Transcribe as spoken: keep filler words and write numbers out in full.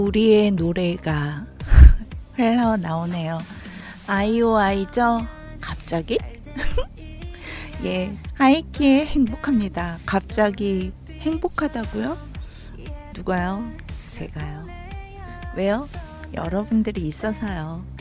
우리의 노래가 흘러나오네요. 아이오아이죠? 갑자기? 예, 하이키에 행복합니다. 갑자기 행복하다고요? 누가요? 제가요. 왜요? 여러분들이 있어서요.